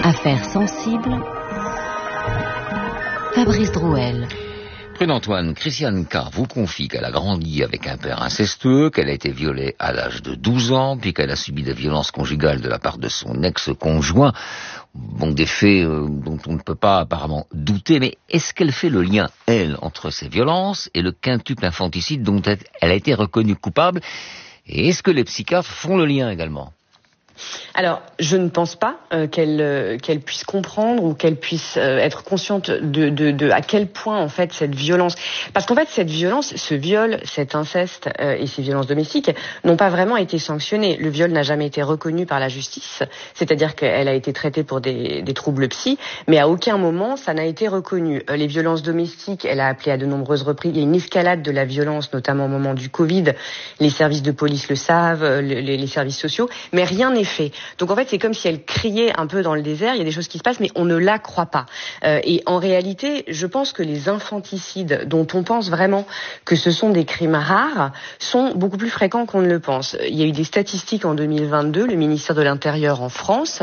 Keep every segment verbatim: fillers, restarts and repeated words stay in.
Affaires sensibles, Fabrice Drouel. Prudent Antoine, Christiane K. vous confie qu'elle a grandi avec un père incestueux, qu'elle a été violée à l'âge de douze ans, puis qu'elle a subi des violences conjugales de la part de son ex-conjoint. Bon, des faits euh, dont on ne peut pas apparemment douter, mais est-ce qu'elle fait le lien, elle, entre ces violences et le quintuple infanticide dont elle a été reconnue coupable? Et est-ce que les psychiatres font le lien également? Alors, je ne pense pas euh, qu'elle euh, qu'elle puisse comprendre ou qu'elle puisse euh, être consciente de, de, de à quel point en fait cette violence, parce qu'en fait cette violence, ce viol, cet inceste euh, et ces violences domestiques n'ont pas vraiment été sanctionnées. Le viol n'a jamais été reconnu par la justice, c'est-à-dire qu'elle a été traitée pour des, des troubles psy, mais à aucun moment ça n'a été reconnu. Euh, les violences domestiques, elle a appelé à de nombreuses reprises. Il y a une escalade de la violence, notamment au moment du Covid. Les services de police le savent, les, les services sociaux, mais rien n'est fait. Donc en fait, c'est comme si elle criait un peu dans le désert, il y a des choses qui se passent, mais on ne la croit pas. Euh, et en réalité, je pense que les infanticides, dont on pense vraiment que ce sont des crimes rares, sont beaucoup plus fréquents qu'on ne le pense. Il y a eu des statistiques en deux mille vingt-deux, le ministère de l'Intérieur en France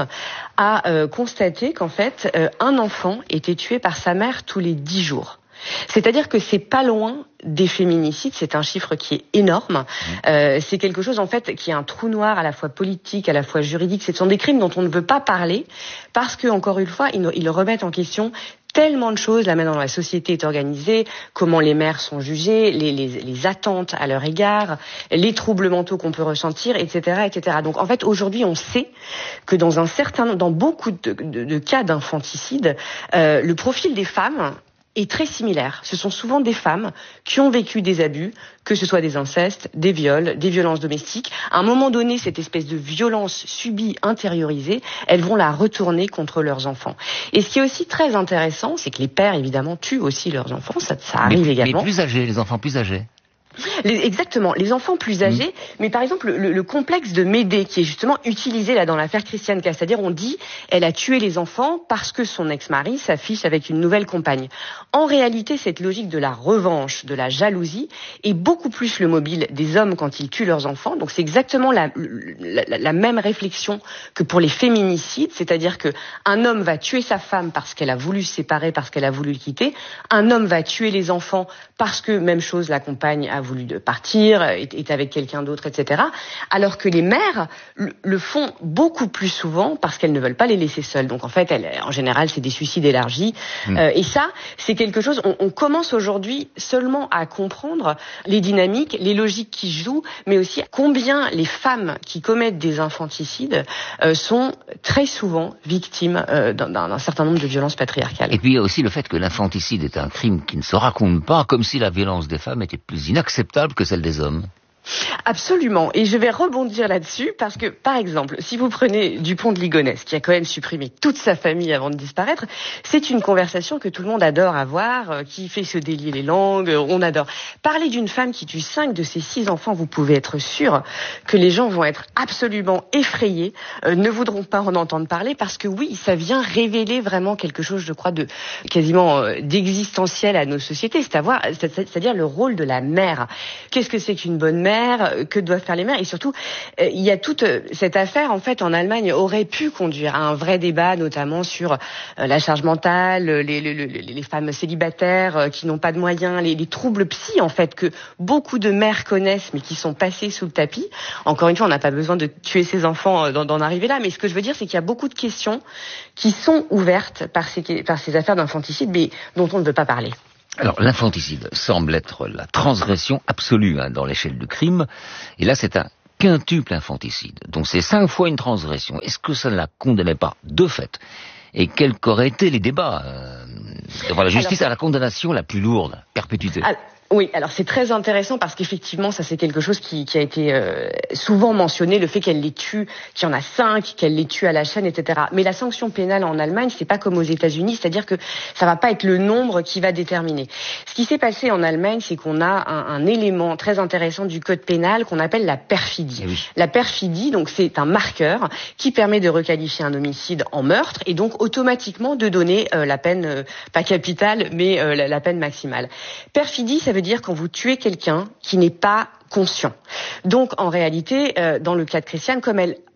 a euh, constaté qu'en fait, euh, un enfant était tué par sa mère tous les dix jours. C'est-à-dire que c'est pas loin des féminicides, c'est un chiffre qui est énorme. Euh, c'est quelque chose en fait qui est un trou noir à la fois politique, à la fois juridique. Ce sont des crimes dont on ne veut pas parler parce que encore une fois, ils, ils remettent en question tellement de choses, la manière dont la société est organisée, comment les mères sont jugées, les, les, les attentes à leur égard, les troubles mentaux qu'on peut ressentir, et cetera, et cetera. Donc en fait, aujourd'hui, on sait que dans un certain, dans beaucoup de, de, de cas d'infanticide, euh, le profil des femmes est très similaire. Ce sont souvent des femmes qui ont vécu des abus, que ce soit des incestes, des viols, des violences domestiques. À un moment donné, cette espèce de violence subie, intériorisée, elles vont la retourner contre leurs enfants. Et ce qui est aussi très intéressant, c'est que les pères, évidemment, tuent aussi leurs enfants. Ça, ça arrive mais, également. Mais plus âgés, les enfants plus âgés. Les, exactement, les enfants plus âgés, mmh. mais par exemple le, le complexe de Médée qui est justement utilisé là dans l'affaire Christiane K, c'est-à-dire on dit elle a tué les enfants parce que son ex-mari s'affiche avec une nouvelle compagne. En réalité, cette logique de la revanche, de la jalousie est beaucoup plus le mobile des hommes quand ils tuent leurs enfants. Donc c'est exactement la, la, la même réflexion que pour les féminicides, c'est-à-dire que un homme va tuer sa femme parce qu'elle a voulu se séparer, parce qu'elle a voulu le quitter. Un homme va tuer les enfants parce que même chose, la compagne a voulu de partir, est, est avec quelqu'un d'autre, et cetera. Alors que les mères le, le font beaucoup plus souvent parce qu'elles ne veulent pas les laisser seules. Donc en fait, elles, en général, c'est des suicides élargis. Mmh. Euh, et ça, c'est quelque chose, on, on commence aujourd'hui seulement à comprendre les dynamiques, les logiques qui jouent, mais aussi combien les femmes qui commettent des infanticides euh, sont très souvent victimes euh, d'un, d'un certain nombre de violences patriarcales. Et puis il y a aussi le fait que l'infanticide est un crime qui ne se raconte pas, comme si la violence des femmes était plus inacceptable acceptable que celle des hommes. Absolument. Et je vais rebondir là-dessus parce que, par exemple, si vous prenez Dupont de Ligonnès, qui a quand même supprimé toute sa famille avant de disparaître, c'est une conversation que tout le monde adore avoir, qui fait se délier les langues, on adore. Parler d'une femme qui tue cinq de ses six enfants, vous pouvez être sûr que les gens vont être absolument effrayés, euh, ne voudront pas en entendre parler parce que oui, ça vient révéler vraiment quelque chose, je crois, de quasiment euh, d'existentiel à nos sociétés, c'est-à-dire, c'est-à-dire le rôle de la mère. Qu'est-ce que c'est qu'une bonne mère ? Que doivent faire les mères? Et surtout, euh, il y a toute euh, cette affaire, en fait, en Allemagne, aurait pu conduire à un vrai débat, notamment sur euh, la charge mentale, les, les, les, les femmes célibataires euh, qui n'ont pas de moyens, les, les troubles psy, en fait, que beaucoup de mères connaissent, mais qui sont passés sous le tapis. Encore une fois, on n'a pas besoin de tuer ses enfants euh, d'en arriver là, mais ce que je veux dire, c'est qu'il y a beaucoup de questions qui sont ouvertes par ces, par ces affaires d'infanticide, mais dont on ne veut pas parler. Alors, l'infanticide semble être la transgression absolue hein, dans l'échelle du crime. Et là, c'est un quintuple infanticide. Donc, c'est cinq fois une transgression. Est-ce que ça ne la condamnait pas de fait? Et quels qu'auraient été les débats euh, devant la justice alors, à la condamnation la plus lourde, perpétuité? alors, Oui, alors c'est très intéressant parce qu'effectivement, ça c'est quelque chose qui, qui a été euh, souvent mentionné, le fait qu'elle les tue, qu'il y en a cinq, qu'elle les tue à la chaîne, et cetera. Mais la sanction pénale en Allemagne, c'est pas comme aux États-Unis, c'est-à-dire que ça va pas être le nombre qui va déterminer. Ce qui s'est passé en Allemagne, c'est qu'on a un, un élément très intéressant du code pénal qu'on appelle la perfidie. Oui. La perfidie, donc c'est un marqueur qui permet de requalifier un homicide en meurtre et donc automatiquement de donner euh, la peine, euh, pas capitale, mais euh, la, la peine maximale. Perfidie, ça veut dire quand vous tuez quelqu'un qui n'est pas conscient. Donc, en réalité, euh, dans le cas de Christiane, comme elle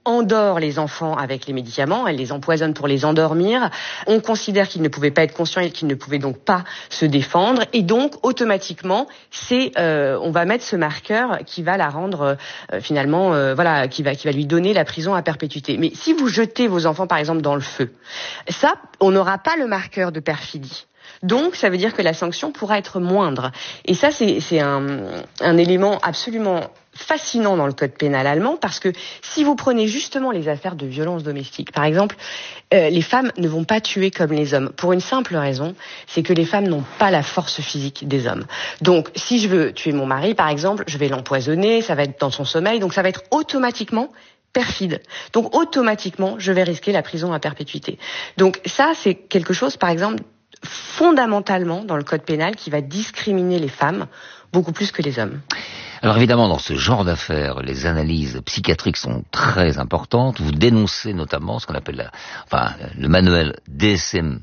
endort les enfants avec les médicaments, elle les empoisonne pour les endormir. On considère qu'ils ne pouvaient pas être conscients et qu'ils ne pouvaient donc pas se défendre. Et donc, automatiquement, c'est, euh, on va mettre ce marqueur qui va la rendre, euh, finalement, euh, voilà, qui va, qui va lui donner la prison à perpétuité. Mais si vous jetez vos enfants, par exemple, dans le feu, ça, on n'aura pas le marqueur de perfidie. Donc, ça veut dire que la sanction pourra être moindre. Et ça, c'est, c'est un, un élément absolument fascinant dans le code pénal allemand, parce que si vous prenez justement les affaires de violence domestique, par exemple, euh, les femmes ne vont pas tuer comme les hommes, pour une simple raison, c'est que les femmes n'ont pas la force physique des hommes. Donc, si je veux tuer mon mari, par exemple, je vais l'empoisonner, ça va être dans son sommeil, donc ça va être automatiquement perfide. Donc, automatiquement, je vais risquer la prison à perpétuité. Donc, ça, c'est quelque chose, par exemple, fondamentalement dans le code pénal qui va discriminer les femmes beaucoup plus que les hommes. Alors évidemment, dans ce genre d'affaires, les analyses psychiatriques sont très importantes. Vous dénoncez notamment ce qu'on appelle la, enfin, le manuel D S M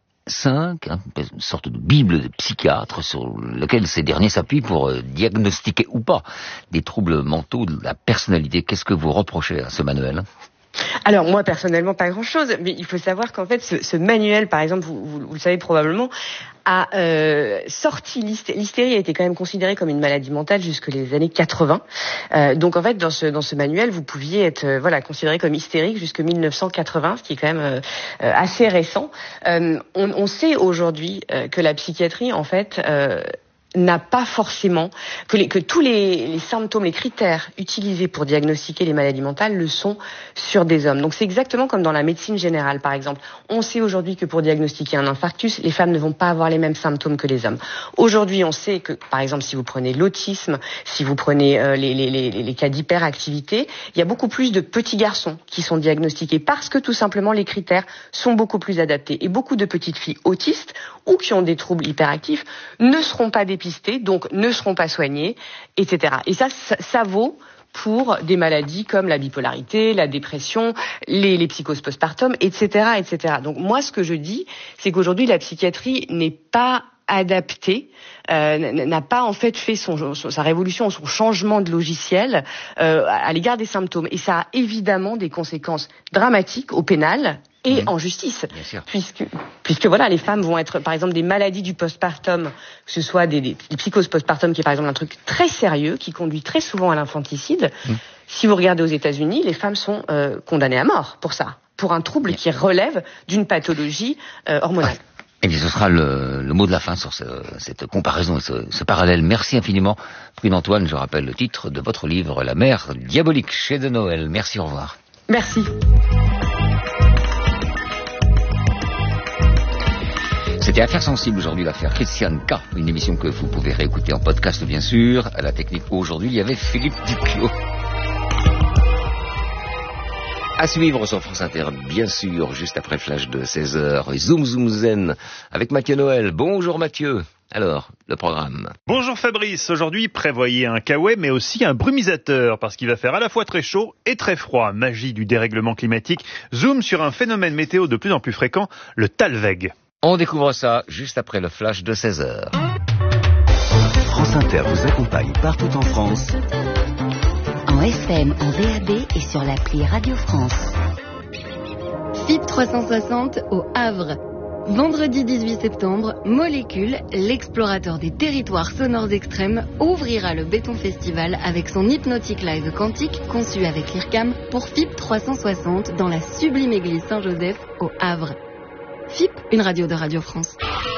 cinq, hein, une sorte de bible de psychiatre sur lequel ces derniers s'appuient pour euh, diagnostiquer ou pas des troubles mentaux de la personnalité. Qu'est-ce que vous reprochez à ce manuel ? Alors moi personnellement pas grand-chose, mais il faut savoir qu'en fait ce, ce manuel, par exemple, vous, vous, vous le savez probablement, a euh, sorti l'hystérie. L'hystérie a été quand même considérée comme une maladie mentale jusque les années quatre-vingts. Euh, donc en fait dans ce dans ce manuel vous pouviez être euh, voilà considéré comme hystérique jusque mille neuf cent quatre-vingts, ce qui est quand même euh, assez récent. Euh, on, on sait aujourd'hui euh, que la psychiatrie en fait euh, n'a pas forcément que, les, que tous les, les symptômes, les critères utilisés pour diagnostiquer les maladies mentales le sont sur des hommes. Donc c'est exactement comme dans la médecine générale, par exemple. On sait aujourd'hui que pour diagnostiquer un infarctus, les femmes ne vont pas avoir les mêmes symptômes que les hommes. Aujourd'hui, on sait que, par exemple, si vous prenez l'autisme, si vous prenez euh, les, les, les, les cas d'hyperactivité, il y a beaucoup plus de petits garçons qui sont diagnostiqués parce que tout simplement les critères sont beaucoup plus adaptés. Et beaucoup de petites filles autistes ou qui ont des troubles hyperactifs ne seront pas dépistés, donc ne seront pas soignés, et cetera. Et ça, ça, ça vaut pour des maladies comme la bipolarité, la dépression, les, les psychoses postpartum, et cetera, et cetera. Donc moi, ce que je dis, c'est qu'aujourd'hui, la psychiatrie n'est pas adaptée, euh, n'a pas en fait fait son, son, sa révolution, son changement de logiciel euh, à l'égard des symptômes. Et ça a évidemment des conséquences dramatiques au pénal et mmh. en justice, puisque puisque voilà, les femmes vont être, par exemple, des maladies du postpartum, que ce soit des, des, des psychoses postpartum, qui est par exemple un truc très sérieux, qui conduit très souvent à l'infanticide. Mmh. Si vous regardez aux États-Unis, les femmes sont euh, condamnées à mort pour ça, pour un trouble mmh. qui relève d'une pathologie euh, hormonale. Ouais. Eh bien, ce sera le, le mot de la fin sur ce, cette comparaison et ce, ce parallèle. Merci infiniment, Prud'Antoine. Antoine. Je rappelle le titre de votre livre, La mère diabolique, chez De Noël. Merci, au revoir. Merci. C'était Affaires sensibles aujourd'hui, l'affaire Christiane K. Une émission que vous pouvez réécouter en podcast, bien sûr. À la technique aujourd'hui, il y avait Philippe Duclos. À suivre sur France Inter, bien sûr, juste après Flash de seize heures. Zoom Zoom Zen avec Mathieu Noël. Bonjour Mathieu. Alors, le programme. Bonjour Fabrice. Aujourd'hui, prévoyez un kawaii, mais aussi un brumisateur, parce qu'il va faire à la fois très chaud et très froid. Magie du dérèglement climatique. Zoom sur un phénomène météo de plus en plus fréquent, le Talweg. On découvre ça juste après le Flash de seize heures. France Inter vous accompagne partout en France. En F M, en V A B et sur l'appli Radio France. F I P trois cent soixante au Havre. Vendredi dix-huit septembre, Molécule, l'explorateur des territoires sonores extrêmes, ouvrira le Béton Festival avec son Hypnotic Live quantique conçu avec l'I R C A M pour F I P trois cent soixante dans la sublime église Saint-Joseph au Havre. F I P, une radio de Radio France.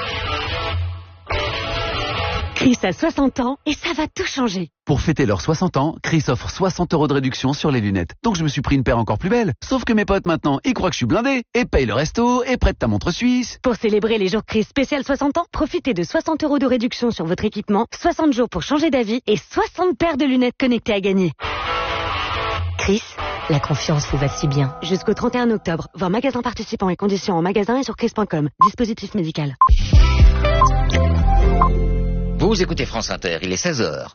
Chris a soixante ans et ça va tout changer. Pour fêter leurs soixante ans, Chris offre soixante euros de réduction sur les lunettes. Donc je me suis pris une paire encore plus belle. Sauf que mes potes maintenant, ils croient que je suis blindé et payent le resto et prêtent ta montre suisse. Pour célébrer les jours Chris spécial soixante ans, profitez de soixante euros de réduction sur votre équipement, soixante jours pour changer d'avis et soixante paires de lunettes connectées à gagner. Chris, la confiance vous va si bien. Jusqu'au trente et un octobre, voir magasin participant et conditions en magasin et sur chris point com. Dispositif médical. Vous écoutez France Inter, il est seize heures.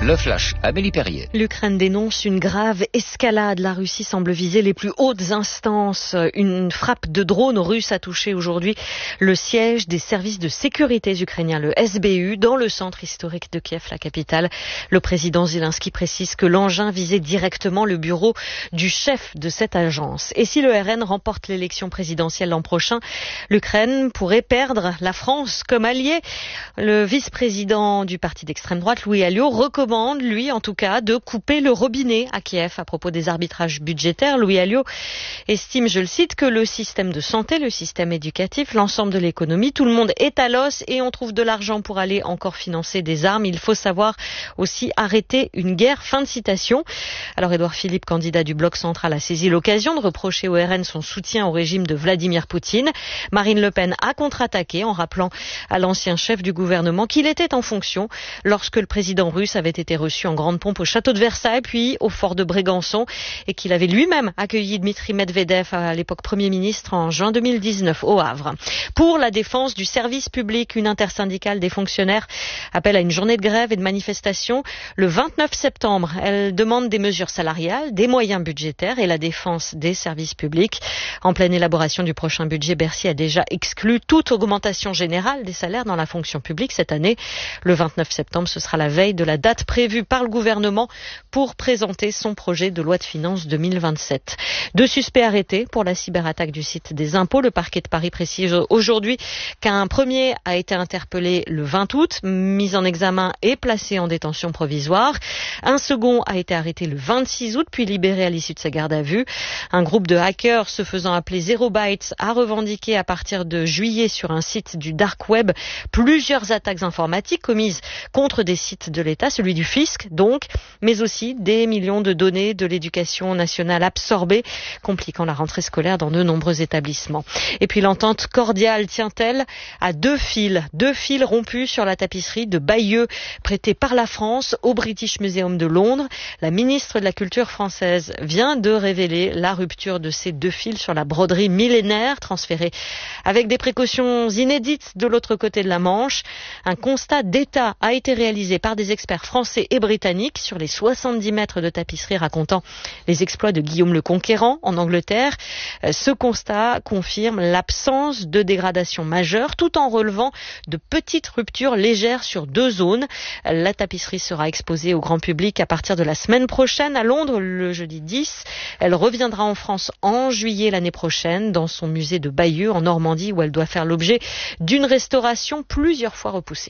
Le flash, Amélie Perrier. L'Ukraine dénonce une grave escalade. La Russie semble viser les plus hautes instances. Une frappe de drone russe a touché aujourd'hui le siège des services de sécurité ukrainiens, le S B U, dans le centre historique de Kiev, la capitale. Le président Zelensky précise que l'engin visait directement le bureau du chef de cette agence. Et si le R N remporte l'élection présidentielle l'an prochain, l'Ukraine pourrait perdre la France comme allié. Le vice-président du parti d'extrême droite, Louis Alliot, recommande lui en tout cas, de couper le robinet à Kiev à propos des arbitrages budgétaires. Louis Alliot estime, je le cite, que le système de santé, le système éducatif, l'ensemble de l'économie, tout le monde est à l'os et on trouve de l'argent pour aller encore financer des armes. Il faut savoir aussi arrêter une guerre. Fin de citation. Alors Édouard Philippe, candidat du Bloc central, a saisi l'occasion de reprocher au R N son soutien au régime de Vladimir Poutine. Marine Le Pen a contre-attaqué en rappelant à l'ancien chef du gouvernement qu'il était en fonction lorsque le président russe avait été reçu en grande pompe au château de Versailles, puis au fort de Brégançon, et qu'il avait lui-même accueilli Dmitri Medvedev, à l'époque Premier ministre, en juin deux mille dix-neuf au Havre. Pour la défense du service public, une intersyndicale des fonctionnaires appelle à une journée de grève et de manifestation le vingt-neuf septembre. Elle demande des mesures salariales, des moyens budgétaires et la défense des services publics. En pleine élaboration du prochain budget, Bercy a déjà exclu toute augmentation générale des salaires dans la fonction publique cette année. Le vingt-neuf septembre, ce sera la veille de la date prévue par le gouvernement pour présenter son projet de loi de finances deux mille vingt-sept. Deux suspects arrêtés pour la cyberattaque du site des impôts. Le parquet de Paris précise aujourd'hui qu'un premier a été interpellé le vingt août, mis en examen et placé en détention provisoire. Un second a été arrêté le vingt-six août, puis libéré à l'issue de sa garde à vue. Un groupe de hackers se faisant appeler Zero Bytes a revendiqué à partir de juillet sur un site du dark web plusieurs attaques informatiques commises contre des sites de l'État, celui du fisc donc, mais aussi des millions de données de l'éducation nationale absorbées, compliquant la rentrée scolaire dans de nombreux établissements. Et puis l'entente cordiale tient-elle à deux fils, deux fils rompus sur la tapisserie de Bayeux, prêtée par la France au British Museum de Londres. La ministre de la Culture française vient de révéler la rupture de ces deux fils sur la broderie millénaire, transférée avec des précautions inédites de l'autre côté de la Manche. Un constat d'état a été réalisé par des experts français et britanniques sur les soixante-dix mètres de tapisserie racontant les exploits de Guillaume le Conquérant en Angleterre. Ce constat confirme l'absence de dégradation majeure tout en relevant de petites ruptures légères sur deux zones. La tapisserie sera exposée au grand public à partir de la semaine prochaine à Londres, le jeudi dix. Elle reviendra en France en juillet l'année prochaine dans son musée de Bayeux en Normandie où elle doit faire l'objet d'une restauration plusieurs fois repoussée.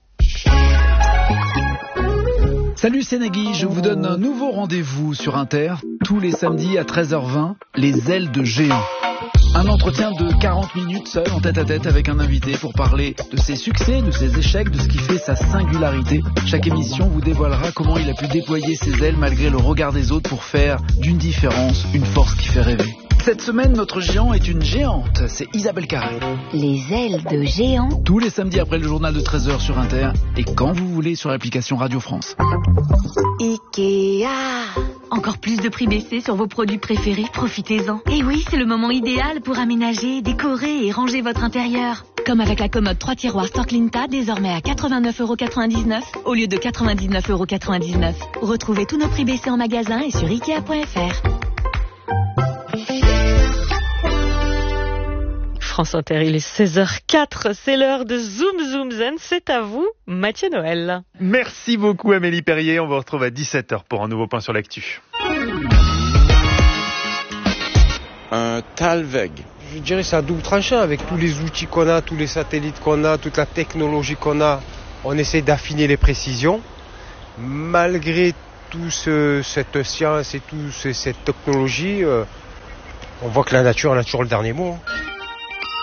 Salut, c'est Nagui, je vous donne un nouveau rendez-vous sur Inter, tous les samedis à treize heures vingt, les ailes de géant. Un entretien de quarante minutes seul en tête à tête avec un invité pour parler de ses succès, de ses échecs, de ce qui fait sa singularité. Chaque émission vous dévoilera comment il a pu déployer ses ailes malgré le regard des autres pour faire d'une différence une force qui fait rêver. Cette semaine, notre géant est une géante, c'est Isabelle Carré. Les ailes de géant. Tous les samedis après le journal de treize heures sur Inter et quand vous voulez sur l'application Radio France. Ikea. Encore plus de prix baissés sur vos produits préférés, profitez-en. Et oui, c'est le moment idéal pour aménager, décorer et ranger votre intérieur. Comme avec la commode trois tiroirs Storklinta, désormais à quatre-vingt-neuf euros quatre-vingt-dix-neuf au lieu de quatre-vingt-dix-neuf euros quatre-vingt-dix-neuf. Retrouvez tous nos prix baissés en magasin et sur ikea point f r. France Inter, il est seize heures quatre, c'est l'heure de Zoom Zoom Zen, c'est à vous, Mathieu Noël. Merci beaucoup Amélie Perrier, on vous retrouve à dix-sept heures pour un nouveau point sur l'actu. Un Talveg. Je dirais c'est à double tranchant avec tous les outils qu'on a, tous les satellites qu'on a, toute la technologie qu'on a. On essaie d'affiner les précisions. Malgré toute ce, cette science et toute ce, cette technologie, euh, on voit que la nature, la nature le dernier mot. Hein.